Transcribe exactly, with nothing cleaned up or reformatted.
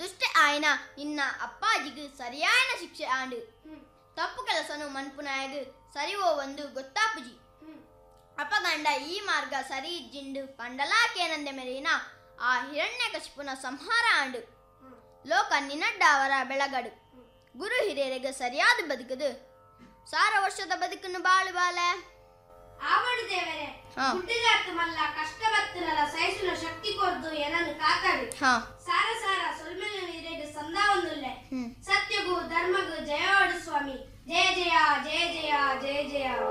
ದುಷ್ಟೆ ಆಯ್ನ ನಿನ್ನ ಅಪ್ಪಾಜಿಗೆ ಸರಿಯಾಯನ ಶಿಕ್ಷೆ ಆಂಡು ತಪ್ಪು ಕೆಲಸನು ಮನ್ಪುನಾಯಗ ಸರಿವೋ ಒಂದು ಗೊತ್ತಾಪುಜಿ ಅಪಗಂಡ ಈ ಮಾರ್ಗ ಸರಿ ಇಜ್ಜಿಂಡು ಪಂಡಲಾಕೇನಂದೆ ಮೆರೀನ ಆ ಹಿರಣ್ಯಕಶಿಪುನ ಸಂಹಾರ ಆಂಡು ಲೋಕ ನಿನ್ನಡ್ಡಾವರ ಬೆಳಗಡು ಗುರು ಹಿರಿಯರಿಗೆ ಸರಿಯಾದ ಬದುಕದು ಸಾರ ವರ್ಷದ ಬದುಕನ್ನು ಬಾಳು ಬಾಲೆ ಆವಡು ದೇವರೇ ಹುಟ್ಟಿದಾತು ಮಲ್ಲ ಕಷ್ಟ ಬತ್ತನಲ್ಲ ಸಹಿಸುವ ಶಕ್ತಿ ಕೊರ್ದು ಏನನ್ನು ಕಾಕಾಡು ಸಾರ ಸಾರ ಸೊಲ್ಮೆನ ಹಿರಿಯರಿಗೆ ಸಂದಾವೊಂದುಲ್ಲೆ ಸತ್ಯಗೂ ಧರ್ಮಗೂ ಜಯವಾಡು ಸ್ವಾಮಿ ಜಯ ಜಯ ಜಯ ಜಯ ಜಯ ಜಯ